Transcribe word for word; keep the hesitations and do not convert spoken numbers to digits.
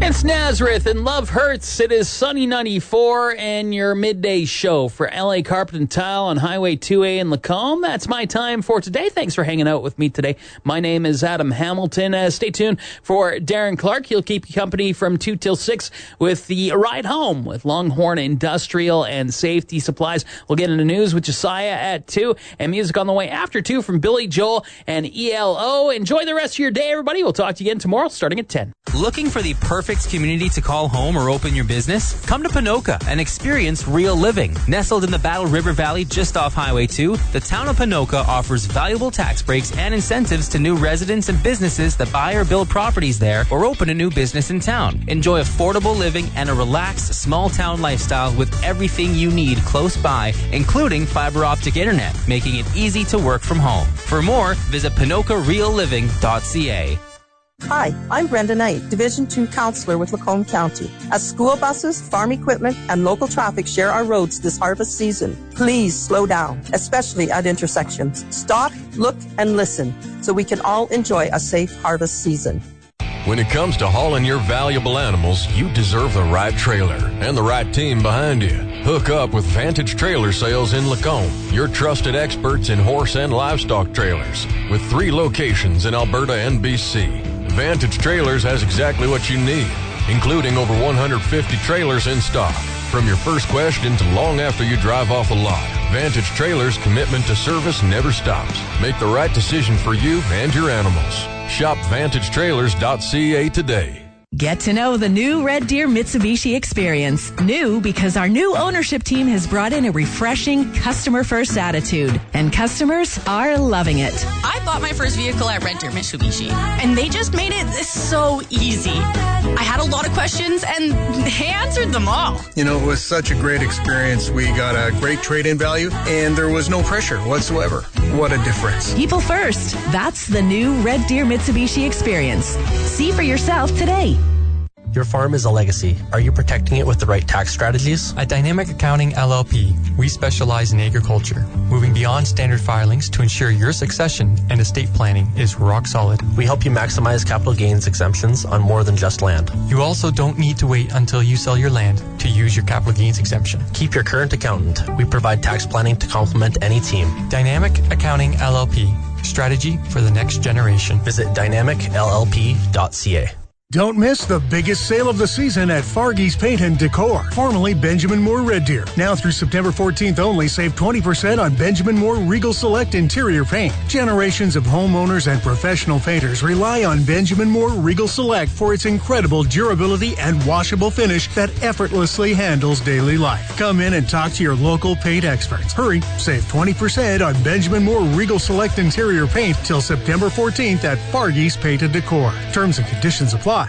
It's Nazareth and Love Hurts. It is Sunny ninety-four and your midday show for L A Carpet and Tile on Highway two A in Lacombe. That's my time for today. Thanks for hanging out with me today. My name is Adam Hamilton. Uh, stay tuned for Darren Clark. He'll keep you company from two till six with the ride home with Longhorn Industrial and Safety Supplies. We'll get into news with Josiah at two and music on the way after two from Billy Joel and E L O. Enjoy the rest of your day, everybody. We'll talk to you again tomorrow starting at ten. Looking for the perfect community to call home or open your business? Come to Ponoka and experience real living. Nestled in the Battle River Valley just off Highway two, the town of Ponoka offers valuable tax breaks and incentives to new residents and businesses that buy or build properties there or open a new business in town. Enjoy affordable living and a relaxed small town lifestyle with everything you need close by, including fiber optic internet, making it easy to work from home. For more, visit Ponoka Real Living dot c a. Hi, I'm Brenda Knight, Division two Counselor with Lacombe County. As school buses, farm equipment, and local traffic share our roads this harvest season, please slow down, especially at intersections. Stop, look, and listen so we can all enjoy a safe harvest season. When it comes to hauling your valuable animals, you deserve the right trailer and the right team behind you. Hook up with Vantage Trailer Sales in Lacombe, your trusted experts in horse and livestock trailers, with three locations in Alberta and B C. Vantage Trailers has exactly what you need, including over one hundred fifty trailers in stock. From your first question to long after you drive off the lot, Vantage Trailers' commitment to service never stops. Make the right decision for you and your animals. Shop Vantage Trailers dot c a today. Get to know the new Red Deer Mitsubishi experience. New because our new ownership team has brought in a refreshing customer-first attitude, and customers are loving it. I bought my first vehicle at Red Deer Mitsubishi, and they just made it so easy. I had a lot of questions, and they answered them all. You know, it was such a great experience. We got a great trade-in value, and there was no pressure whatsoever. What a difference. People first. That's the new Red Deer Mitsubishi experience. See for yourself today. Your farm is a legacy. Are you protecting it with the right tax strategies? At Dynamic Accounting L L P, we specialize in agriculture, moving beyond standard filings to ensure your succession and estate planning is rock solid. We help you maximize capital gains exemptions on more than just land. You also don't need to wait until you sell your land to use your capital gains exemption. Keep your current accountant. We provide tax planning to complement any team. Dynamic Accounting L L P, strategy for the next generation. Visit dynamic l l p dot c a. Don't miss the biggest sale of the season at Fargy's Paint and Decor, formerly Benjamin Moore Red Deer. Now through September fourteenth only, save twenty percent on Benjamin Moore Regal Select interior paint. Generations of homeowners and professional painters rely on Benjamin Moore Regal Select for its incredible durability and washable finish that effortlessly handles daily life. Come in and talk to your local paint experts. Hurry, save twenty percent on Benjamin Moore Regal Select interior paint till September fourteenth at Fargy's Paint and Decor. Terms and conditions apply.